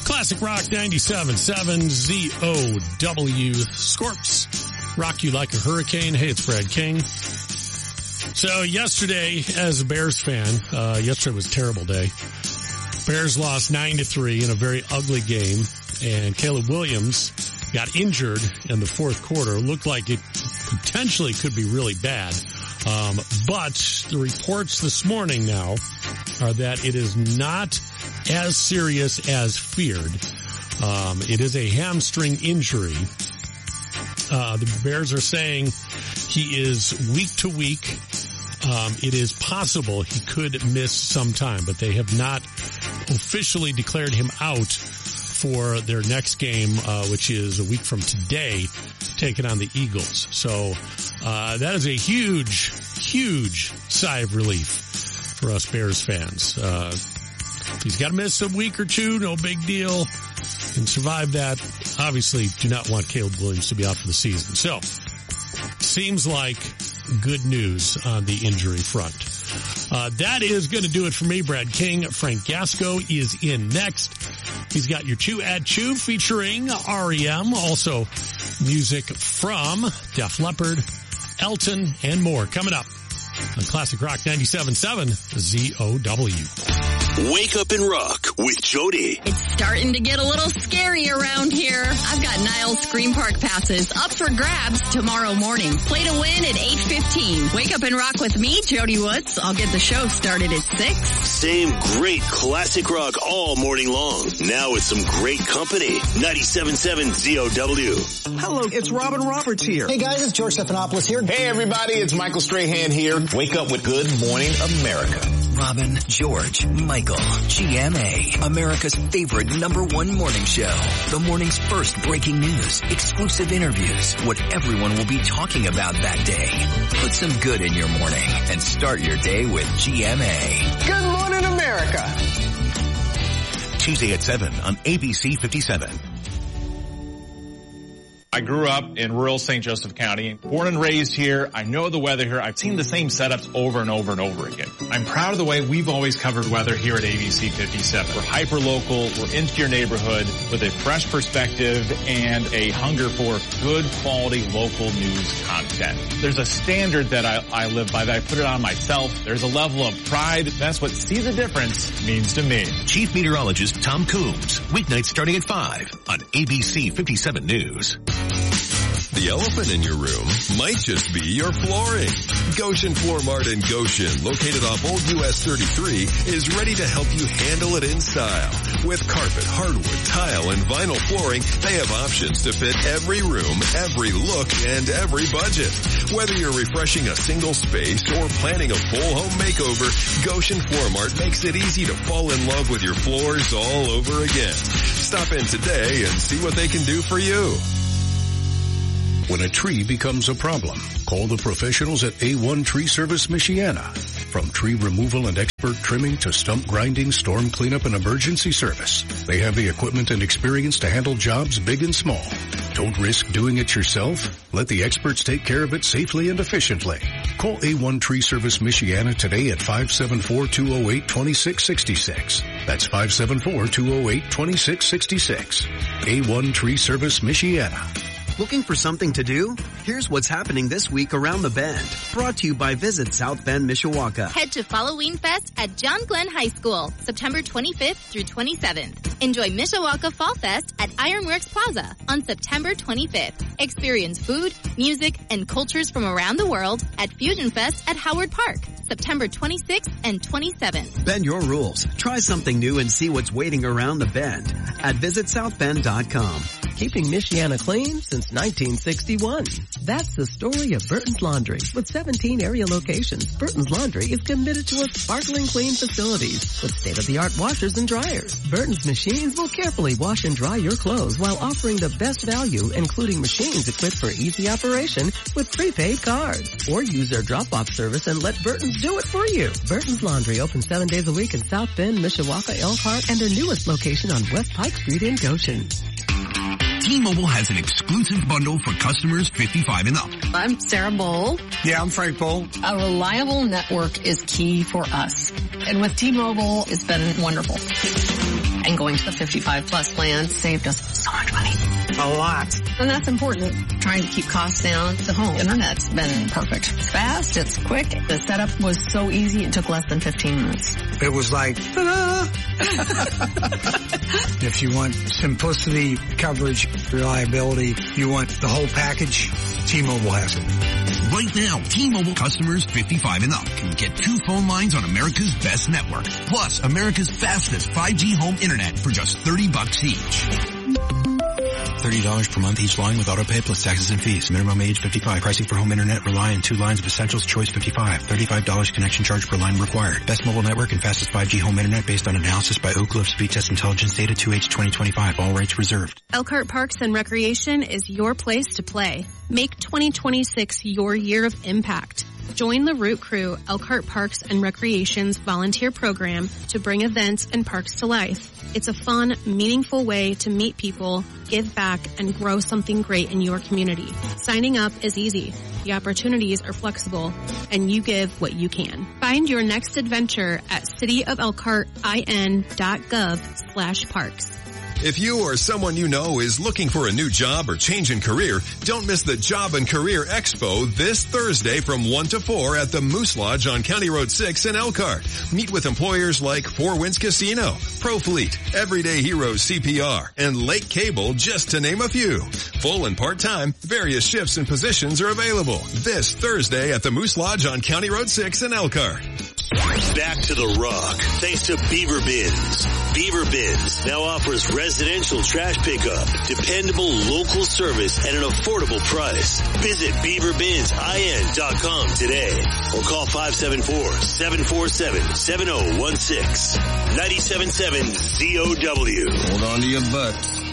Classic Rock 97.7 ZOW. Scorps, rock you like a hurricane. Hey, it's Brad King. So yesterday, as a Bears fan, yesterday was a terrible day. Bears lost 9-3 in a very ugly game, and Caleb Williams got injured in the fourth quarter. Looked like it potentially could be really bad. But the reports this morning now are that it is not as serious as feared. It is a hamstring injury. The Bears are saying he is week to week. It is possible he could miss some time, but they have not officially declared him out for their next game, which is a week from today, taking on the Eagles. So that is a huge, huge sigh of relief for us Bears fans. If he's got to miss a week or two, no big deal. Can survive that. Obviously, do not want Caleb Williams to be out for the season. So, seems like good news on the injury front. That is going to do it for me, Brad King. Frank Gasco is in next. He's got your Chew at Chew featuring REM. Also, music from Def Leppard, Elton, and more coming up on Classic Rock 97.7 ZOW. Wake up and rock with Jody. It's starting to get a little scary around here. I've got Niles Scream Park passes up for grabs tomorrow morning. Play to win at 8:15. Wake up and rock with me, Jody Woods. I'll get the show started at 6. Same great classic rock all morning long. Now with some great company. 97.7 ZOW. Hello, it's Robin Roberts here. Hey guys, it's George Stephanopoulos here. Hey everybody, it's Michael Strahan here. Wake up with Good Morning America. Robin, George, Michael, GMA, America's favorite #1 morning show. The morning's first breaking news, exclusive interviews, what everyone will be talking about that day. Put some good in your morning and start your day with GMA. Good Morning America. Tuesday at 7 on ABC 57. I grew up in rural St. Joseph County, born and raised here. I know the weather here. I've seen the same setups over and over and over again. I'm proud of the way we've always covered weather here at ABC 57. We're hyper-local. We're into your neighborhood with a fresh perspective and a hunger for good quality local news content. There's a standard that I live by, that I put it on myself. There's a level of pride. That's what See the Difference means to me. Chief Meteorologist Tom Coombs, weeknights starting at 5 on ABC 57 News. The elephant in your room might just be your flooring. Goshen Floor Mart in Goshen, located off Old US 33, is ready to help you handle it in style. With carpet, hardwood, tile, and vinyl flooring, they have options to fit every room, every look, and every budget. Whether you're refreshing a single space or planning a full home makeover, Goshen Floor Mart makes it easy to fall in love with your floors all over again. Stop in today and see what they can do for you. When a tree becomes a problem, call the professionals at A1 Tree Service Michiana. From tree removal and expert trimming to stump grinding, storm cleanup, and emergency service, they have the equipment and experience to handle jobs big and small. Don't risk doing it yourself. Let the experts take care of it safely and efficiently. Call A1 Tree Service Michiana today at 574-208-2666. That's 574-208-2666. A1 Tree Service Michiana. Looking for something to do? Here's what's happening this week around the Bend. Brought to you by Visit South Bend, Mishawaka. Head to Halloween Fest at John Glenn High School, September 25th through 27th. Enjoy Mishawaka Fall Fest at Ironworks Plaza on September 25th. Experience food, music, and cultures from around the world at Fusion Fest at Howard Park, September 26th and 27th. Bend your rules. Try something new and see what's waiting around the Bend at visitsouthbend.com. Keeping Michiana clean since 1961. That's the story of Burton's Laundry. With 17 area locations, Burton's Laundry is committed to a sparkling clean facilities with state-of-the-art washers and dryers. Burton's machines will carefully wash and dry your clothes while offering the best value, including machines equipped for easy operation with prepaid cards. Or use their drop-off service and let Burton's do it for you. Burton's Laundry open 7 days a week in South Bend, Mishawaka, Elkhart, and their newest location on West Pike Street in Goshen. T-Mobile has an exclusive bundle for customers 55 and up. I'm Sarah Bowl. Yeah, I'm Frank Bowl. A reliable network is key for us. And with T-Mobile, it's been wonderful. And going to the 55 plus plan saved us so much money. A lot. And that's important. Trying to keep costs down. The home internet's been perfect. It's fast. It's quick. The setup was so easy. It took less than 15 minutes. It was like, ta-da! If you want simplicity, coverage, reliability, you want the whole package, T-Mobile has it. Right now, T-Mobile customers 55 and up can get 2 phone lines on America's best network, plus America's fastest 5G home internet for just $30 each. $30 per month each line with autopay plus taxes and fees. Minimum age 55. Pricing for home internet rely on 2 lines of Essentials Choice 55. $35 connection charge per line required. Best mobile network and fastest 5G home internet based on analysis by Oak Cliff Speed Test Intelligence Data 2H 2025. All rights reserved. Elkhart Parks and Recreation is your place to play. Make 2026 your year of impact. Join the Root Crew Elkhart Parks and Recreation's volunteer program to bring events and parks to life. It's a fun, meaningful way to meet people, give back, and grow something great in your community. Signing up is easy. The opportunities are flexible, and you give what you can. Find your next adventure at cityofelkhartin.gov/parks. If you or someone you know is looking for a new job or change in career, don't miss the Job and Career Expo this Thursday from 1 to 4 at the Moose Lodge on County Road 6 in Elkhart. Meet with employers like Four Winds Casino, ProFleet, Everyday Heroes CPR, and Lake Cable, just to name a few. Full and part-time, various shifts and positions are available this Thursday at the Moose Lodge on County Road 6 in Elkhart. Back to the Rock, thanks to Beaver Bins. Beaver Bins now offers residential trash pickup, dependable local service at an affordable price. Visit BeaverBinsIN.com today or call 574-747-7016. 97.7 ZOW. Hold on to your butts.